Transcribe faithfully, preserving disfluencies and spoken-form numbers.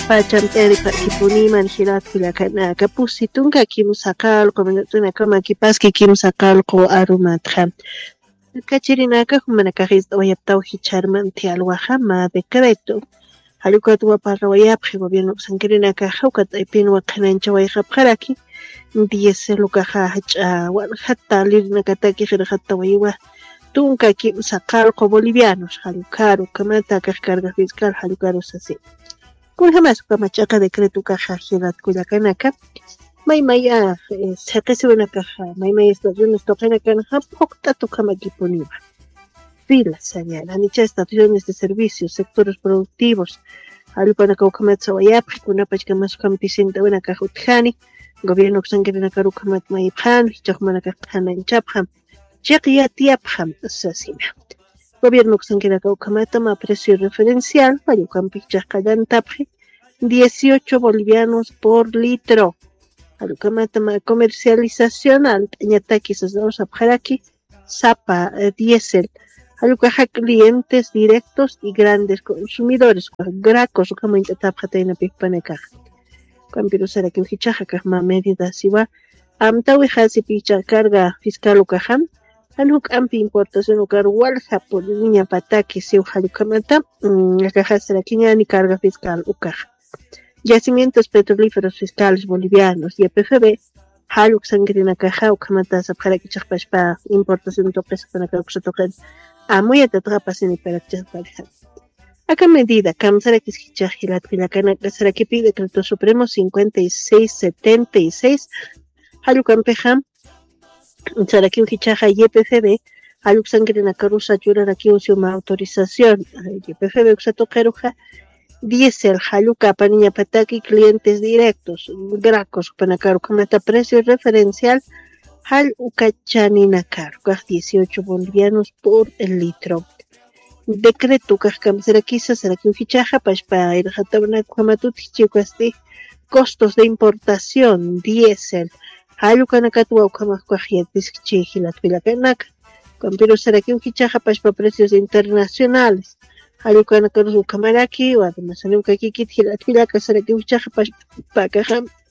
Pachamteri Kipuniman Hirat Filakana Kapusitun Kakim Sakal Komenatuna Kama Kipaski Kim Sakal Ko Arumatram Kachirinaka Humanakahis Oyaptau Hicharman Tialwahama Decreto Halukatua Parroyapri Gobierno Sankirinaka Haukat Ipin Wakanancha Waihaparaki Diese Lukaha Hatta Lirnakataki Hatta Waiwa Tunka Kim Sakal Ko Bolivianos Halukaru Kamata Carga Fiscal Halukaros así. Kun jamás kamachaca decreto caja girat kuyakanaka may maya se recibe una caja may may estaciones tocan canja pocta tocama kiponiva filas señala nicha estaciones de servicios sectores productivos alupana kaukamatsa wayap kuna pachkamas kampisinta una cajutjani gobierno xangrina karukamat may phan chakmana kahana chapham cheqia tiapham asasina Gobierno Xanquera Caucamata ma precio referencial para Campicha Tapri dieciocho bolivianos por litro. Alucamata ma comercialización al Tañataki Sasdaos Abjaraki Zapa diésel. Alucaja clientes directos y grandes consumidores. Gracos como Intatapjata en la Picpaneca. Campirusara que Ujichaja Kama medida siwa. Amtawi Hasi Picha carga fiscal Ucajam. Anuk ampi importación ucar walja por niña pataki si ujalukamata la caja será ni carga fiscal ucar. Yacimientos petrolíferos fiscales bolivianos y E P F B haluk sangrina caja ukamata para que chapaspa importación topes para que se toquen a muy atrapas en hiperacción pareja. Acá medida camsara que esquichajilat que la cana que será que pide decreto supremo cincuenta y seis setenta y seis haluk ampejam Saraki Ujichaja y E P F B, Aluxangrina Carusa Yura aquí una autorización, E P F B Uxato Caruja, Diesel, Haluca, Paniña Pataki, clientes directos, Gracos, Panacaruca, meta precio referencial, Hal Ucachanina Caruca, dieciocho bolivianos por el litro. Decreto Cajcam Saraquisa, Saraki Ujichaja, Pashpa, Irjatabana, Kuamatuti, Chicuasti, costos de importación, Diesel, Halukanakatu Aukamakajiat Pischihilat Vilacanak, Campiro Saraki Ujichaja Pashpa precios internacionales. Halukanakaru Kamaraki, o además Aluka Kikit Hilat Vilaka Saraki Ujichaja Pashpa Cajam